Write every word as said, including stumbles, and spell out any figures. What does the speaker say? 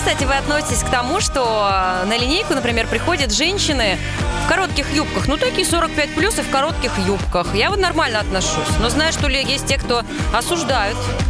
кстати, вы относитесь к тому, что на линейку, например, приходят женщины в коротких юбках? Ну, такие сорок пять плюс и в коротких юбках. Я вот нормально отношусь. Но знаю, что ли, есть те, кто осуждают